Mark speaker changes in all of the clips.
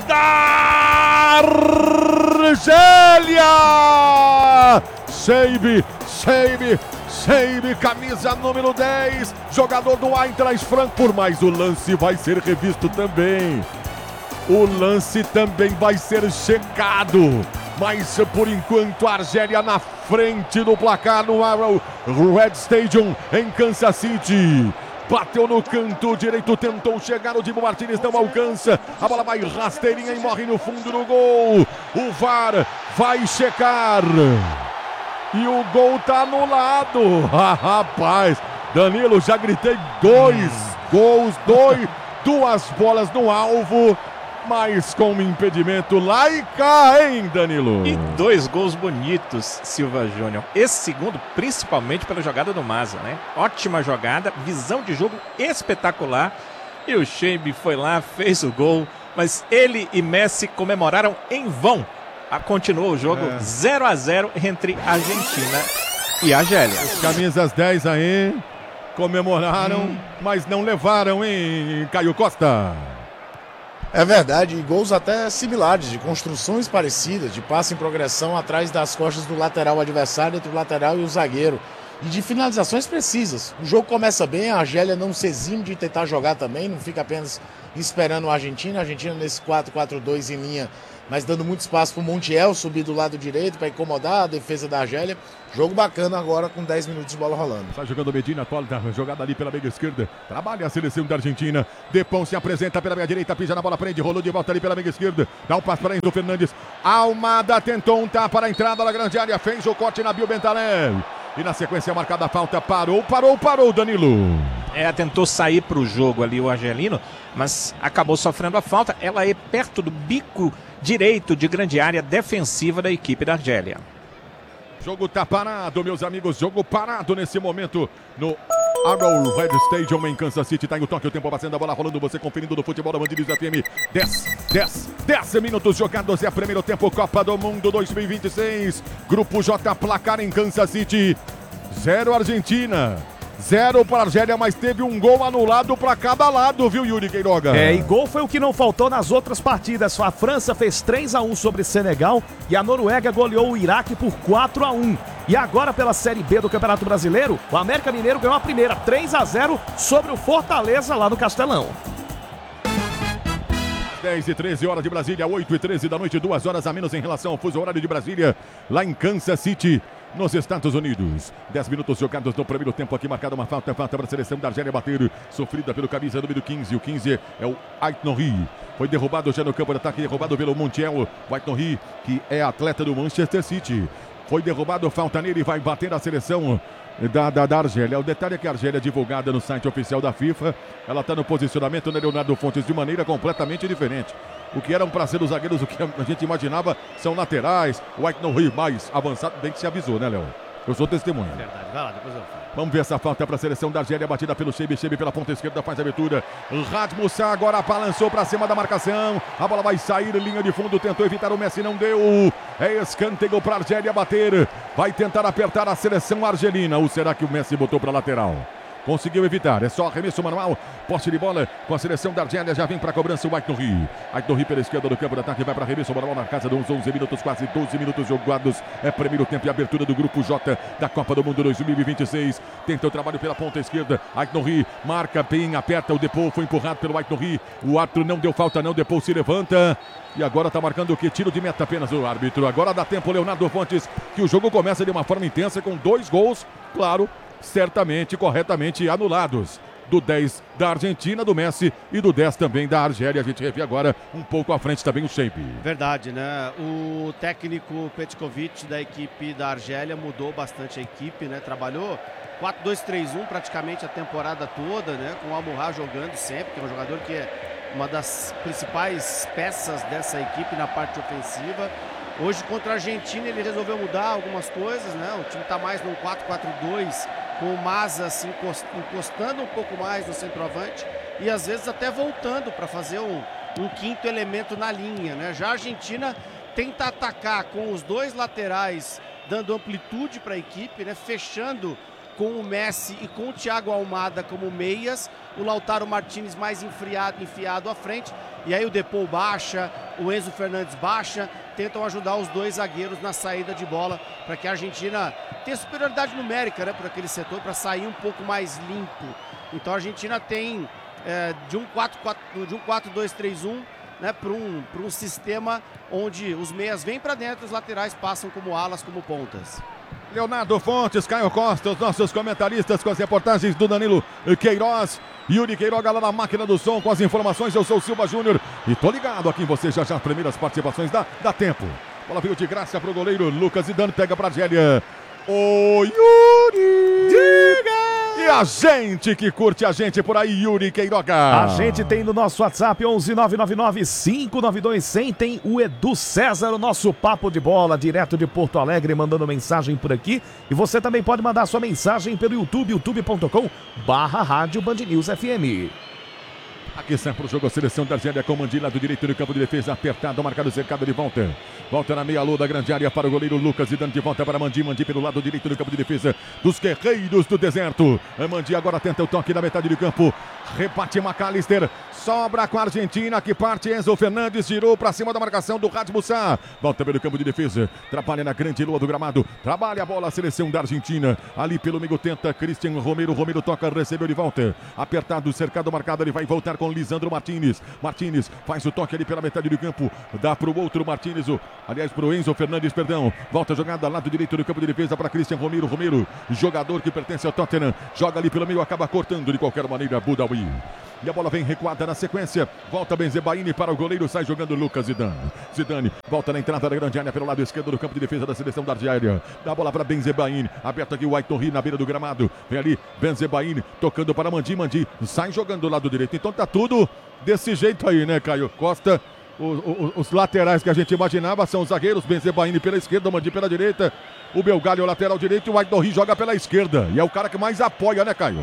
Speaker 1: da Argélia! Shaibi, camisa número 10, jogador do Eintracht Frankfurt, mas o lance vai ser revisto também. O lance também vai ser checado. Mas por enquanto a Argélia na frente do placar no Red Stadium em Kansas City. Bateu no canto direito, tentou chegar, o Dibu Martínez não alcança. A bola vai rasteirinha e morre no fundo do gol. O VAR vai checar. E o gol tá anulado. Rapaz, Danilo, já gritei 2 gols, 2 bolas no alvo. Mas com um impedimento lá e cá, hein, Danilo?
Speaker 2: E 2 gols bonitos, Silva Júnior. Esse segundo, principalmente pela jogada do Maza, né? Ótima jogada, visão de jogo espetacular. E o Shaibi foi lá, fez o gol. Mas ele e Messi comemoraram em vão. Continuou o jogo 0-0 entre Argentina e Argélia.
Speaker 1: As camisas 10 aí comemoraram, mas não levaram, hein, Caio Costa?
Speaker 3: É verdade, e gols até similares, de construções parecidas, de passe em progressão atrás das costas do lateral adversário, entre o lateral e o zagueiro. E de finalizações precisas. O jogo começa bem, a Argélia não se exime de tentar jogar também, não fica apenas esperando a Argentina nesse 4-4-2 em linha, mas dando muito espaço para o Montiel subir do lado direito para incomodar a defesa da Argélia. Jogo bacana agora com 10 minutos de bola rolando.
Speaker 1: Está jogando Medina, Tola, jogada ali pela meia esquerda. Trabalha a seleção da Argentina. Depão se apresenta pela meia direita, pisa na bola, prende, rolou de volta ali pela meia esquerda. Dá um passo para Enzo Fernandes. Almada tentou um tapa para a entrada da grande área, fez o corte na Bill Bentaleb. E na sequência marcada a falta, parou, Danilo.
Speaker 2: Tentou sair para o jogo ali o argelino, mas acabou sofrendo a falta. Ela é perto do bico direito de grande área defensiva da equipe da Argélia.
Speaker 1: Jogo tá parado, meus amigos, jogo parado nesse momento no Arrowhead Stadium em Kansas City. Tá em o toque, o tempo passando, a bola rolando, você conferindo do futebol da Band News FM. 10 minutos jogados, é o primeiro tempo, Copa do Mundo 2026. Grupo J, placar em Kansas City. 0 Argentina, 0 para a Argélia, mas teve um gol anulado para cada lado, viu, Yuri Queiroga?
Speaker 4: E gol foi o que não faltou nas outras partidas. A França fez 3-1 sobre Senegal e a Noruega goleou o Iraque por 4-1. E agora pela Série B do Campeonato Brasileiro, o América Mineiro ganhou a primeira 3-0 sobre o Fortaleza lá no Castelão.
Speaker 1: 10h13 horas de Brasília, 8h13 da noite, 2 horas a menos em relação ao fuso horário de Brasília, lá em Kansas City, nos Estados Unidos. 10 minutos jogados no primeiro tempo, aqui marcada uma falta para a seleção da Argélia bater, sofrida pelo camisa número 15, o 15 é o Aït-Nouri. Foi derrubado já no campo de ataque, derrubado pelo Montiel, o Aït-Nouri, que é atleta do Manchester City. Foi derrubado, falta nele e vai bater a seleção da Argélia. O detalhe é que a Argélia é divulgada no site oficial da FIFA. Ela está no posicionamento, né, Leonardo Fontes, de maneira completamente diferente. O que eram para ser os zagueiros, o que a gente imaginava, são laterais. O Aït-Nouri mais avançado, bem que se avisou, né, Léo? Eu sou testemunha.
Speaker 4: Verdade, vai lá, depois eu falo.
Speaker 1: Vamos ver essa falta para a seleção da Argélia, batida pelo Shaibi pela ponta esquerda, faz a abertura. Rasmussen agora balançou para cima da marcação. A bola vai sair, linha de fundo, tentou evitar o Messi, não deu. É escanteio para a Argélia bater. Vai tentar apertar a seleção argelina. Ou será que o Messi botou para lateral? Conseguiu evitar, é só arremesso manual, posse de bola com a seleção da Argélia, já vem para a cobrança o Aït-Nouri. Aït-Nouri pela esquerda do campo de ataque, vai para arremesso manual na casa dos 11 minutos, quase 12 minutos jogados. É primeiro tempo e abertura do grupo J da Copa do Mundo 2026. Tenta o trabalho pela ponta esquerda, Aït-Nouri marca bem, aperta o Depou, foi empurrado pelo Aït-Nouri. O árbitro não deu falta não, Depou se levanta. E agora está marcando o que? Tiro de meta apenas o árbitro. Agora dá tempo, Leonardo Fontes, que o jogo começa de uma forma intensa com 2 gols, claro, certamente, corretamente anulados. Do 10 da Argentina, do Messi, e do 10 também da Argélia. A gente revê agora um pouco à frente também o Shaibi.
Speaker 5: Verdade, né? O técnico Petkovic da equipe da Argélia mudou bastante a equipe, né? Trabalhou 4-2-3-1 praticamente a temporada toda, né? Com o Al-Muhar jogando sempre, que é um jogador que é uma das principais peças dessa equipe na parte ofensiva. Hoje contra a Argentina ele resolveu mudar algumas coisas, né? O time está mais no 4-4-2, com o Maza assim, encostando um pouco mais no centroavante e às vezes até voltando para fazer um quinto elemento na linha, né? Já a Argentina tenta atacar com os 2 laterais, dando amplitude para a equipe, né? Fechando com o Messi e com o Thiago Almada como meias, o Lautaro Martinez mais enfiado à frente, e aí o Depou baixa, o Enzo Fernandes baixa, tentam ajudar os dois zagueiros na saída de bola, para que a Argentina tenha superioridade numérica, né, por aquele setor, para sair um pouco mais limpo. Então a Argentina tem de um 4-2-3-1, né, para um sistema onde os meias vêm para dentro, os laterais passam como alas, como pontas.
Speaker 1: Leonardo Fontes, Caio Costa, os nossos comentaristas com as reportagens do Danilo Queiroz. Yuri Queiroga lá na máquina do som com as informações. Eu sou o Silva Júnior e tô ligado aqui em você já as primeiras participações. Dá tempo. Bola veio de graça pro goleiro Lucas Zidane, pega pra Argélia. Ô Yuri!
Speaker 4: Diga!
Speaker 1: E a gente que curte a gente por aí, Yuri Queiroga.
Speaker 4: A gente tem no nosso WhatsApp 11999-592-100. Tem o Edu César, o nosso papo de bola, direto de Porto Alegre, mandando mensagem por aqui. E você também pode mandar sua mensagem pelo YouTube, youtube.com/Rádio Band News FM.
Speaker 1: Aqui sempre o jogo, a seleção da Argélia com Mandila do direito do campo de defesa, apertado, marcado, cercado de volta. Volta na meia-lua da grande área para o goleiro Lucas Zidane, de volta para Mandi pelo lado direito do campo de defesa dos guerreiros do deserto. Mandi agora tenta o toque na metade do campo, rebate McAllister, sobra com a Argentina, que parte Enzo Fernandes, girou para cima da marcação do Radj Musa. Volta pelo campo de defesa, trabalha na grande lua do gramado, trabalha a bola a seleção da Argentina. Ali pelo meio tenta Cristian Romero, Romero toca, recebeu de volta. Apertado, cercado, marcado, ele vai voltar com Lisandro Martinez. Martinez faz o toque ali pela metade do campo, dá para o outro Martinez, aliás para o Enzo Fernandes, perdão. Volta a jogada lado direito do campo de defesa para Cristian Romero. Romero, jogador que pertence ao Tottenham, joga ali pelo meio, acaba cortando de qualquer maneira Boudaoui. E a bola vem recuada na sequência. Volta Benzebaini para o goleiro, sai jogando Lucas Zidane. Zidane volta na entrada da grande área pelo lado esquerdo do campo de defesa da seleção da Argélia. Dá a bola para Benzebaini, aberto aqui o Aitorri na beira do gramado. Vem ali Benzebaini tocando para Mandi, sai jogando do lado direito. Então tá tudo desse jeito aí, né, Caio Costa? Os laterais que a gente imaginava são os zagueiros, Benzebaini pela esquerda, Mandi pela direita. O Belgalho, o lateral direito, e o Aitorri joga pela esquerda. E é o cara que mais apoia, né, Caio?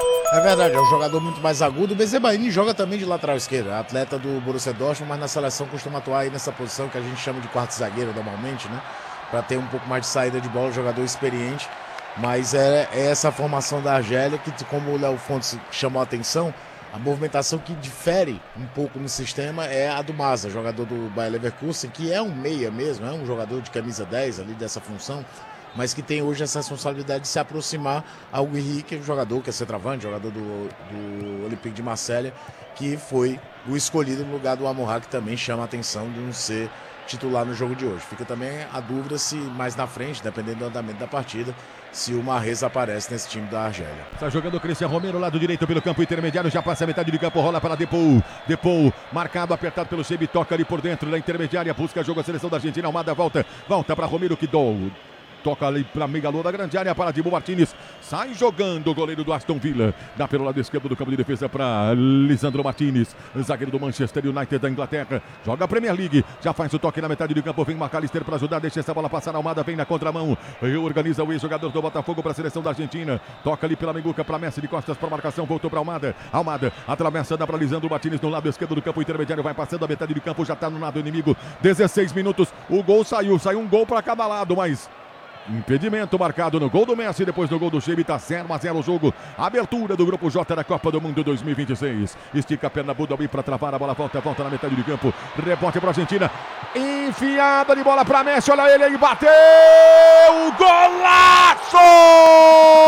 Speaker 3: É verdade, é um jogador muito mais agudo. O Benzebaini joga também de lateral esquerdo, atleta do Borussia Dortmund, mas na seleção costuma atuar aí nessa posição que a gente chama de quarto zagueiro normalmente, né? Para ter um pouco mais de saída de bola, jogador experiente. Mas é essa formação da Argélia que, como o Léo Fontes chamou a atenção, a movimentação que difere um pouco no sistema é a do Masa, jogador do Bayer Leverkusen, que é um meia mesmo, é um jogador de camisa 10 ali dessa função, mas que tem hoje essa responsabilidade de se aproximar ao Henrique, um jogador que é centroavante, jogador do Olympique de Marselha, que foi o escolhido no lugar do Amorá, que também chama a atenção de não ser titular no jogo de hoje. Fica também a dúvida se mais na frente, dependendo do andamento da partida, se o Mahrez aparece nesse time da Argélia.
Speaker 1: Está jogando o Cristian Romero, lado direito pelo campo intermediário, já passa a metade de campo, rola para Depou. Depou, marcado, apertado pelo Shebi, toca ali por dentro da intermediária, busca jogo a seleção da Argentina, Almada volta para Romero, que toca ali para a meia-lua da grande área para Dibu Martinez. Sai jogando o goleiro do Aston Villa. Dá pelo lado esquerdo do campo de defesa para Lisandro Martinez, zagueiro do Manchester United da Inglaterra. Joga a Premier League. Já faz o toque na metade do campo. Vem McAllister para ajudar. Deixa essa bola passar. Almada vem na contramão. Reorganiza o ex-jogador do Botafogo para a seleção da Argentina. Toca ali pela meiguca para Messi, de costas para marcação. Voltou para Almada. Almada atravessa, dá para Lisandro Martinez no lado esquerdo do campo intermediário. Vai passando a metade do campo. Já está no lado inimigo. 16 minutos. O gol saiu. Saiu um gol para cada lado, mas impedimento marcado no gol do Messi, depois do gol do Shebi, tá 0-0 o jogo. Abertura do Grupo J da Copa do Mundo 2026. Estica a perna Boudaoui para travar a bola, volta na metade do campo. Rebote para a Argentina. Enfiada de bola para Messi, olha ele aí, bateu! Golaço!